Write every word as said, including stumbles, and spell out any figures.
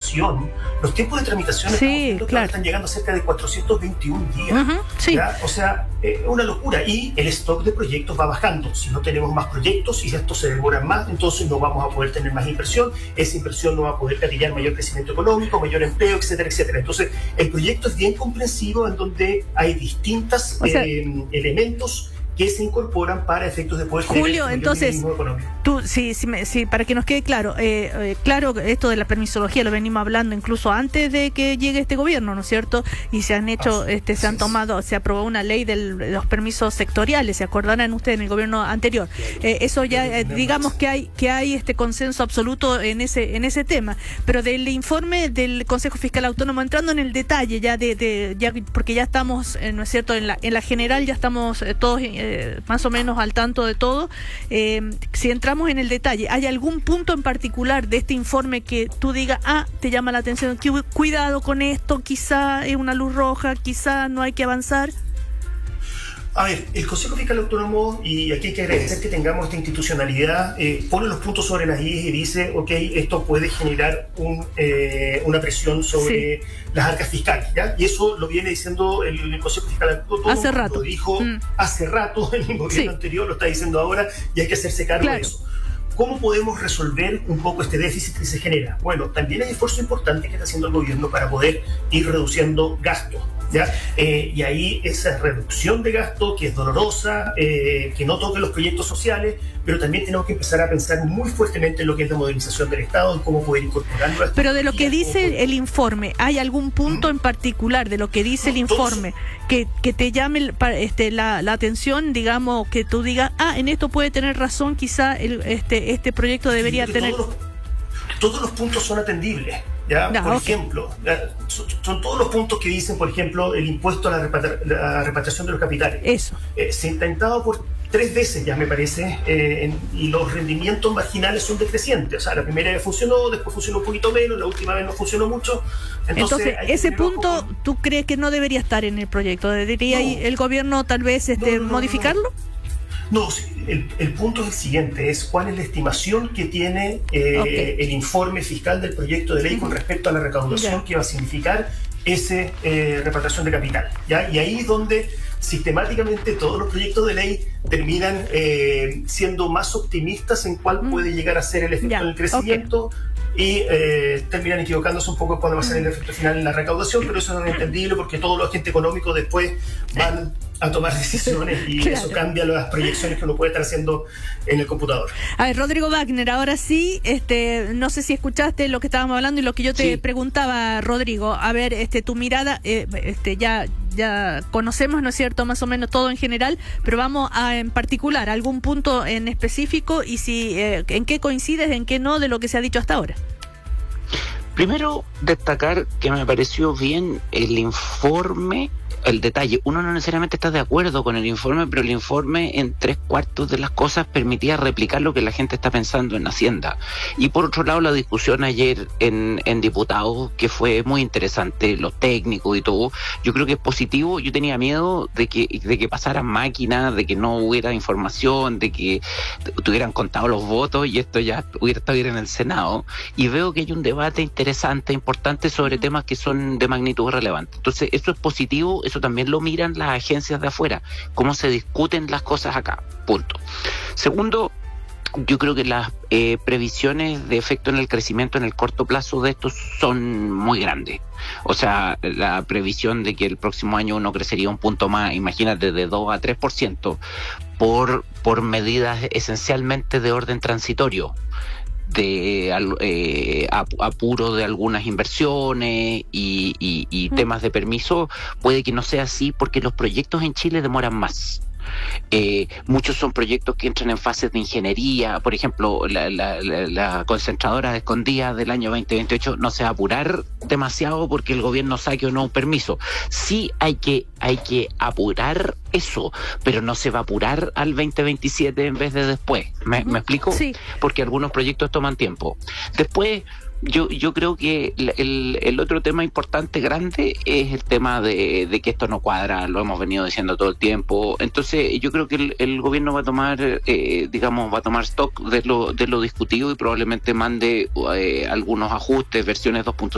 tramitación, los tiempos de tramitación sí, claro. están llegando a cerca de cuatrocientos veintiún días. Uh-huh, sí. ¿Ya? O sea, es eh, una locura. Y el stock de proyectos va bajando. Si no tenemos más proyectos y estos se demoran más, entonces no vamos a poder tener más inversión. Esa inversión no va a poder gatillar mayor crecimiento económico, mayor empleo, etcétera, etcétera. Entonces, el proyecto es bien comprensivo en donde hay distintos eh, elementos que se incorporan para efectos de poder tener Julio, entonces, tú, sí, sí, sí, para que nos quede claro, eh, eh, claro, esto de la permisología lo venimos hablando incluso antes de que llegue este gobierno, ¿no es cierto? Y se han hecho, ah, este, se han tomado, se aprobó una ley del, de los permisos sectoriales, se acordarán ustedes en el gobierno anterior. Eh, eso ya, eh, digamos que hay, que hay este consenso absoluto en ese, en ese tema. Pero del informe del Consejo Fiscal Autónomo, entrando en el detalle ya de, de ya porque ya estamos, eh, ¿no es cierto? En la, en la general ya estamos eh, todos eh, más o menos al tanto de todo. Eh, si entramos en el detalle, ¿hay algún punto en particular de este informe que tú digas, ah, te llama la atención, cuidado con esto, quizá es una luz roja, quizá no hay que avanzar? A ver, el Consejo Fiscal Autónomo, y aquí hay que agradecer que tengamos esta institucionalidad, eh, pone los puntos sobre las íes y dice, ok, esto puede generar un, eh, una presión sobre sí. las arcas fiscales, ¿ya? Y eso lo viene diciendo el, el Consejo Fiscal Autónomo. Hace rato. Lo dijo mm. hace rato en el gobierno sí. anterior, lo está diciendo ahora, y hay que hacerse cargo claro. de eso. ¿Cómo podemos resolver un poco este déficit que se genera? Bueno, también hay esfuerzo importante que está haciendo el gobierno para poder ir reduciendo gastos. ¿Ya? Eh, y ahí esa reducción de gasto que es dolorosa, eh, que no toque los proyectos sociales, pero también tenemos que empezar a pensar muy fuertemente en lo que es la modernización del Estado, en cómo poder incorporarlo a esto. Pero de lo que dice poder... el informe, ¿hay algún punto ¿Mm? en particular de lo que dice no, el informe todos... que, que te llame este, la, la atención, digamos, que tú digas, ah, en esto puede tener razón, quizá el, este, este proyecto debería sí, tener... Todos los, todos los puntos son atendibles. ¿Ya? No, por okay. ejemplo, son, son todos los puntos que dicen, por ejemplo, el impuesto a la, repatri- la repatriación de los capitales. Eso. Eh, se ha intentado por tres veces ya, me parece, eh, en, y los rendimientos marginales son decrecientes. O sea, la primera vez funcionó, después funcionó un poquito menos, la última vez no funcionó mucho. Entonces, Entonces ese punto, con... ¿tú crees que no debería estar en el proyecto? ¿Debería no. el gobierno tal vez este, no, no, modificarlo? No, no. No, el, el punto es el siguiente, es cuál es la estimación que tiene eh, okay. el informe fiscal del proyecto de ley con respecto a la recaudación yeah. que va a significar ese eh, repatriación de capital, ¿ya? Y ahí es donde sistemáticamente todos los proyectos de ley terminan eh, siendo más optimistas en cuál mm. puede llegar a ser el efecto yeah. del crecimiento okay. y eh, terminan equivocándose un poco cuándo va a ser el efecto final en la recaudación, pero eso no es entendible porque todos los agentes económicos después van a tomar decisiones y claro. eso cambia las proyecciones que uno puede estar haciendo en el computador. A ver, Rodrigo Wagner, ahora sí, este, no sé si escuchaste lo que estábamos hablando y lo que yo te sí. preguntaba, Rodrigo. A ver, este, tu mirada, eh, este, ya, ya conocemos, ¿no es cierto?, más o menos todo en general, pero vamos a en particular algún punto en específico y si, eh, en qué coincides, en qué no de lo que se ha dicho hasta ahora. Primero, destacar que me pareció bien el informe, el detalle. Uno no necesariamente está de acuerdo con el informe, pero el informe en tres cuartos de las cosas permitía replicar lo que la gente está pensando en Hacienda. Y por otro lado, la discusión ayer en, en diputados, que fue muy interesante, los técnicos y todo, yo creo que es positivo. Yo tenía miedo de que, de que pasaran máquinas, de que no hubiera información, de que tuvieran contado los votos y esto ya hubiera estado en el Senado. Y veo que hay un debate interesante, importante sobre temas que son de magnitud relevante. Entonces, eso es positivo. Eso también lo miran las agencias de afuera, cómo se discuten las cosas acá, punto. Segundo, yo creo que las eh, previsiones de efecto en el crecimiento en el corto plazo de estos son muy grandes. O sea, la previsión de que el próximo año uno crecería un punto más, imagínate, de dos a tres por ciento por, por medidas esencialmente de orden transitorio, de eh, apuro de algunas inversiones y, y, y temas de permiso, puede que no sea así porque los proyectos en Chile demoran más. Eh, muchos son proyectos que entran en fases de ingeniería. Por ejemplo, la, la, la, la concentradora de Escondida del año veinte veintiocho no se va a apurar demasiado porque el gobierno saque o no un permiso. Sí hay que, hay que apurar eso, pero no se va a apurar al veinte veintisiete en vez de después. ¿Me, ¿me explico? Sí. Porque algunos proyectos toman tiempo. Después, Yo, yo creo que el, el otro tema importante, grande, es el tema de, de que esto no cuadra, lo hemos venido diciendo todo el tiempo. Entonces, yo creo que el, el gobierno va a tomar, eh, digamos, va a tomar stock de lo, de lo discutido y probablemente mande eh, algunos ajustes, versiones dos punto